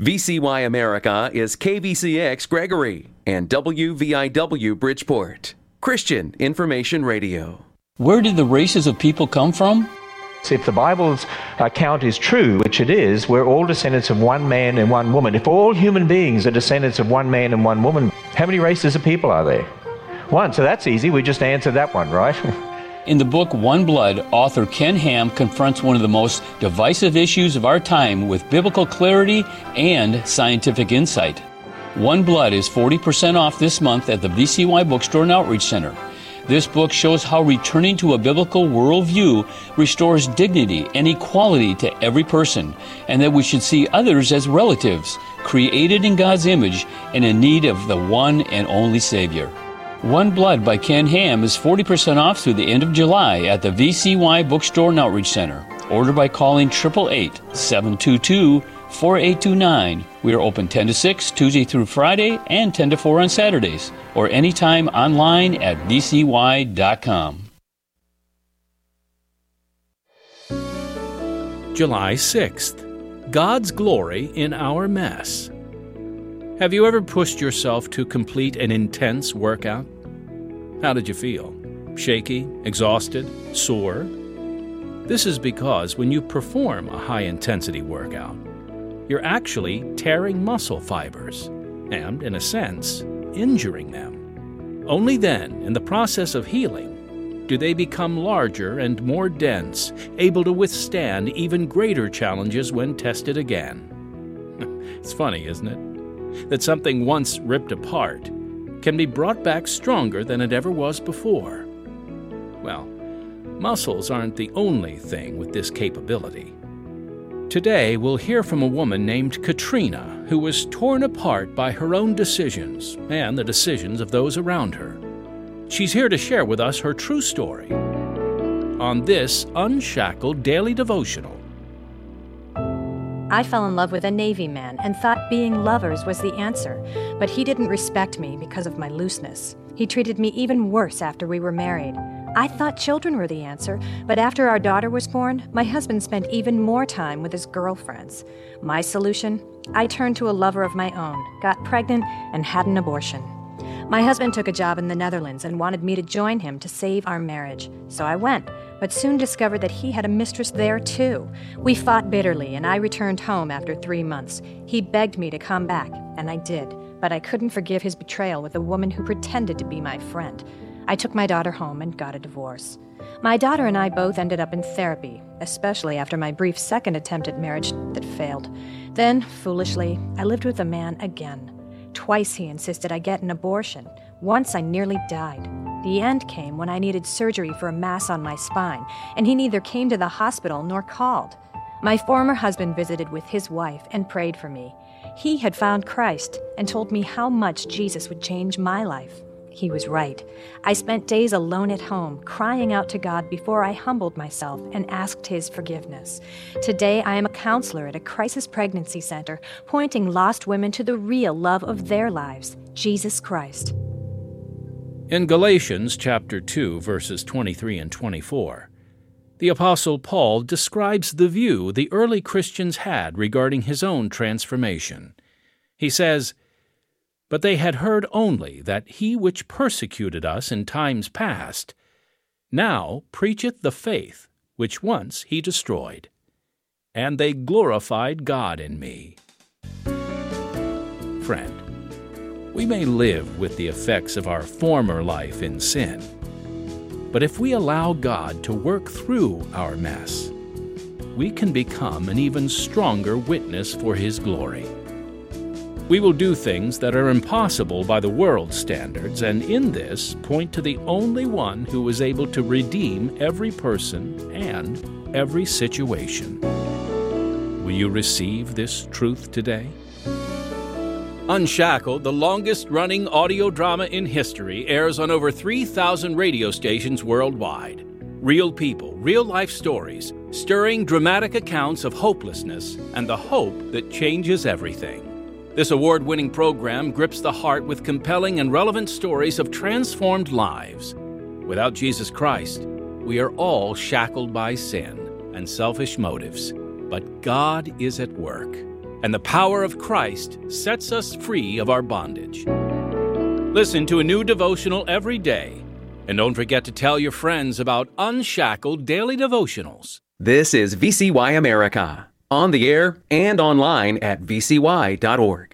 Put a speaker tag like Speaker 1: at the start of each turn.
Speaker 1: VCY America is KVCX Gregory and WVIW Bridgeport. Christian Information Radio.
Speaker 2: Where did the races of people come from?
Speaker 3: If the Bible's account is true, which it is, we're all descendants of one man and one woman. If all human beings are descendants of one man and one woman, how many races of people are there? One. So that's easy. We just answered that one, right?
Speaker 2: In the book One Blood, author Ken Ham confronts one of the most divisive issues of our time with biblical clarity and scientific insight. One Blood is 40% off this month at the VCY Bookstore and Outreach Center. This book shows how returning to a biblical worldview restores dignity and equality to every person, and that we should see others as relatives, created in God's image and in need of the one and only Savior. One Blood by Ken Ham is 40% off through the end of July at the VCY Bookstore and Outreach Center. Order by calling 888-722-4829. We are open 10 to 6, Tuesday through Friday, and 10 to 4 on Saturdays, or anytime online at vcy.com.
Speaker 4: July 6th. God's glory in our mess. Have you ever pushed yourself to complete an intense workout? How did you feel? Shaky, exhausted, sore? This is because when you perform a high-intensity workout, you're actually tearing muscle fibers and, in a sense, injuring them. Only then, in the process of healing, do they become larger and more dense, able to withstand even greater challenges when tested again. It's funny, isn't it? That something once ripped apart can be brought back stronger than it ever was before. Well, muscles aren't the only thing with this capability. Today, we'll hear from a woman named Katrina who was torn apart by her own decisions and the decisions of those around her. She's here to share with us her true story on this Unshackled Daily Devotional.
Speaker 5: I fell in love with a Navy man and thought being lovers was the answer, but he didn't respect me because of my looseness. He treated me even worse after we were married. I thought children were the answer, but after our daughter was born, my husband spent even more time with his girlfriends. My solution? I turned to a lover of my own, got pregnant, and had an abortion. My husband took a job in the Netherlands and wanted me to join him to save our marriage, so I went, but soon discovered that he had a mistress there too. We fought bitterly, and I returned home after 3 months. He begged me to come back, and I did, but I couldn't forgive his betrayal with a woman who pretended to be my friend. I took my daughter home and got a divorce. My daughter and I both ended up in therapy, especially after my brief second attempt at marriage that failed. Then, foolishly, I lived with a man again. Twice he insisted I get an abortion. Once I nearly died. The end came when I needed surgery for a mass on my spine, and he neither came to the hospital nor called. My former husband visited with his wife and prayed for me. He had found Christ and told me how much Jesus would change my life. He was right. I spent days alone at home, crying out to God before I humbled myself and asked His forgiveness. Today, I am a counselor at a crisis pregnancy center, pointing lost women to the real love of their lives, Jesus Christ.
Speaker 4: In Galatians chapter 2, verses 23 and 24, the Apostle Paul describes the view the early Christians had regarding his own transformation. He says, "But they had heard only that he which persecuted us in times past now preacheth the faith which once he destroyed, and they glorified God in me." Friend, we may live with the effects of our former life in sin, but if we allow God to work through our mess, we can become an even stronger witness for His glory. We will do things that are impossible by the world's standards, and in this point to the only one who is able to redeem every person and every situation. Will you receive this truth today? Unshackled, the longest-running audio drama in history, airs on over 3,000 radio stations worldwide. Real people, real-life stories, stirring dramatic accounts of hopelessness and the hope that changes everything. This award-winning program grips the heart with compelling and relevant stories of transformed lives. Without Jesus Christ, we are all shackled by sin and selfish motives, but God is at work. and the power of Christ sets us free of our bondage. Listen to a new devotional every day, and don't forget to tell your friends about Unshackled Daily Devotionals.
Speaker 1: This is VCY America, on the air and online at vcy.org.